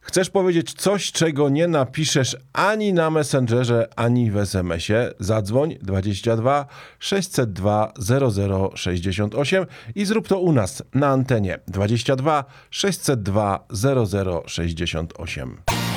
Chcesz powiedzieć coś, czego nie napiszesz ani na Messengerze, ani w SMS-ie? Zadzwoń 22 602 0068 i zrób to u nas na antenie 22 602 0068.